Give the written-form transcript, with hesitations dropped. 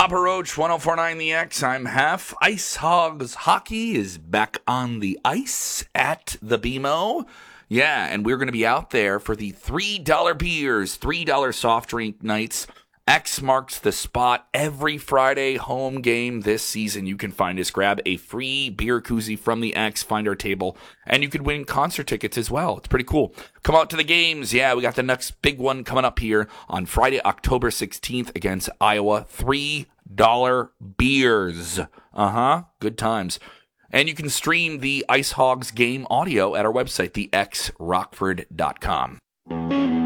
Papa Roach, 1049 The X. I'm Hef. Ice Hogs Hockey is back on the ice at the BMO. Yeah, and we're going to be out there for the $3 beers, $3 soft drink nights. X marks the spot every Friday home game this season. You can find us, grab a free beer koozie from the X, find our table, and you could win concert tickets as well. It's pretty cool. Come out to the games. Yeah, we got the next big one coming up here on Friday, October 16th against Iowa. $3 beers. Good times. And you can stream the Ice Hogs game audio at our website, thexrockford.com.